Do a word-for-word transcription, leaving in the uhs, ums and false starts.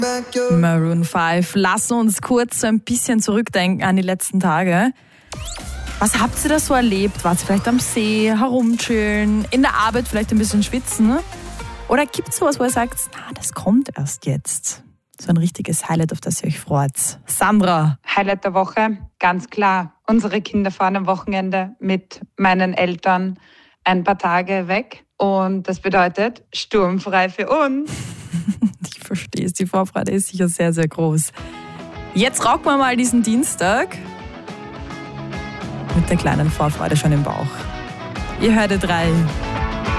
Maroon fünf. Lassen uns kurz so ein bisschen zurückdenken an die letzten Tage. Was habt ihr da so erlebt? Wart ihr vielleicht am See, herumchillen, in der Arbeit vielleicht ein bisschen schwitzen? Oder gibt es sowas, wo ihr sagt, na, das kommt erst jetzt? So ein richtiges Highlight, auf das ihr euch freut. Sandra. Highlight der Woche, ganz klar. Unsere Kinder fahren am Wochenende mit meinen Eltern ein paar Tage weg. Und das bedeutet sturmfrei für uns. Ich verstehe es, die Vorfreude ist sicher sehr, sehr groß. Jetzt rocken wir mal diesen Dienstag mit der kleinen Vorfreude schon im Bauch. Ihr hört drei.